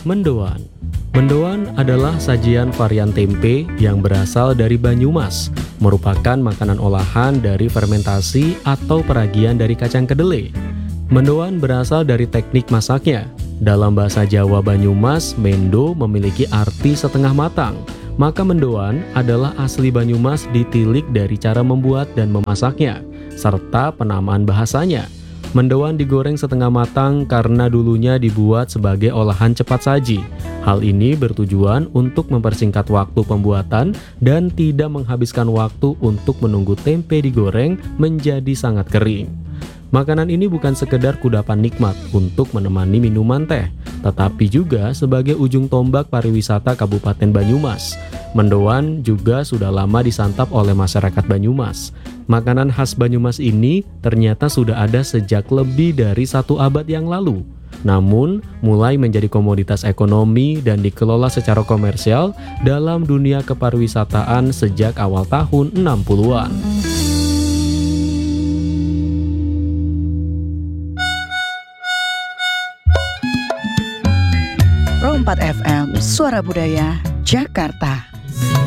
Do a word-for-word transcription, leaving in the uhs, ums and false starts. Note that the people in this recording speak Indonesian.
Mendoan. Mendoan adalah sajian varian tempe yang berasal dari Banyumas, merupakan makanan olahan dari fermentasi atau peragian dari kacang kedelai. Mendoan berasal dari teknik masaknya. Dalam bahasa Jawa Banyumas, mendo memiliki arti setengah matang. Maka mendoan adalah asli Banyumas ditilik dari cara membuat dan memasaknya, serta penamaan bahasanya. Mendoan digoreng setengah matang karena dulunya dibuat sebagai olahan cepat saji. Hal ini bertujuan untuk mempersingkat waktu pembuatan dan tidak menghabiskan waktu untuk menunggu tempe digoreng menjadi sangat kering. Makanan ini bukan sekedar kudapan nikmat untuk menemani minuman teh, tetapi juga sebagai ujung tombak pariwisata Kabupaten Banyumas. Mendoan juga sudah lama disantap oleh masyarakat Banyumas. Makanan khas Banyumas ini ternyata sudah ada sejak lebih dari satu abad yang lalu. Namun, mulai menjadi komoditas ekonomi dan dikelola secara komersial dalam dunia kepariwisataan sejak awal tahun enam puluhan. Pro empat F M, Suara Budaya, Jakarta.